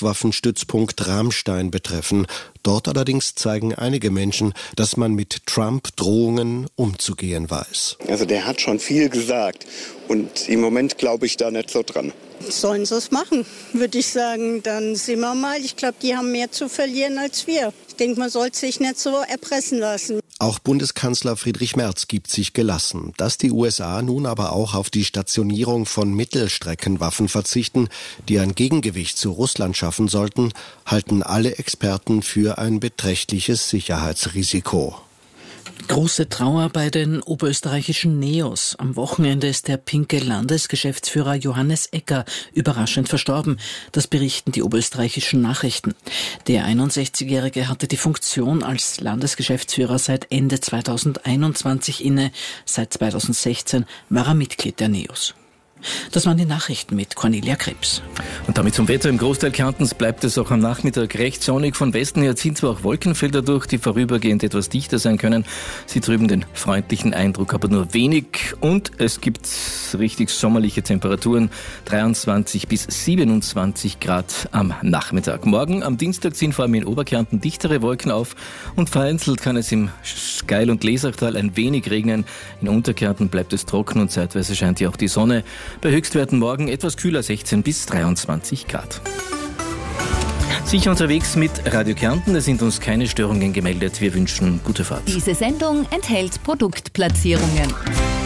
Luftwaffenstützpunkt Ramstein betreffen. Dort allerdings zeigen einige Menschen, dass man mit Trump-Drohungen umzugehen weiß. Also der hat schon viel gesagt und im Moment glaube ich da nicht so dran. Sollen sie es machen, würde ich sagen. Dann sehen wir mal. Ich glaube, die haben mehr zu verlieren als wir. Ich denke, man sollte sich nicht so erpressen lassen. Auch Bundeskanzler Friedrich Merz gibt sich gelassen. Dass die USA nun aber auch auf die Stationierung von Mittelstreckenwaffen verzichten, die ein Gegengewicht zu Russland schaffen sollten, halten alle Experten für ein beträchtliches Sicherheitsrisiko. Große Trauer bei den oberösterreichischen Neos. Am Wochenende ist der pinke Landesgeschäftsführer Johannes Ecker überraschend verstorben. Das berichten die oberösterreichischen Nachrichten. Der 61-Jährige hatte die Funktion als Landesgeschäftsführer seit Ende 2021 inne. Seit 2016 war er Mitglied der Neos. Das waren die Nachrichten mit Cornelia Krebs. Und damit zum Wetter. Im Großteil Kärntens bleibt es auch am Nachmittag recht sonnig. Von Westen her ziehen zwar auch Wolkenfelder durch, die vorübergehend etwas dichter sein können. Sie trüben den freundlichen Eindruck, aber nur wenig. Und es gibt richtig sommerliche Temperaturen. 23 bis 27 Grad am Nachmittag. Morgen am Dienstag ziehen vor allem in Oberkärnten dichtere Wolken auf. Und vereinzelt kann es im Skeil- und Lesachtal ein wenig regnen. In Unterkärnten bleibt es trocken und zeitweise scheint ja auch die Sonne. Bei Höchstwerten morgen etwas kühler, 16 bis 23 Grad. Sicher unterwegs mit Radio Kärnten. Es sind uns keine Störungen gemeldet. Wir wünschen gute Fahrt. Diese Sendung enthält Produktplatzierungen.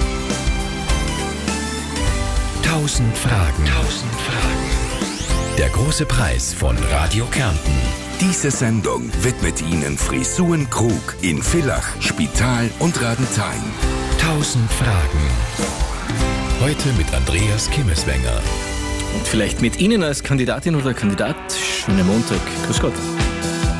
1000 Fragen. Der große Preis von Radio Kärnten. Diese Sendung widmet Ihnen Frisuren Krug in Villach, Spital und Radenthein. 1000 Fragen. Heute mit Andreas Kimmeswenger. Und vielleicht mit Ihnen als Kandidatin oder Kandidat. Schönen Montag. Grüß Gott.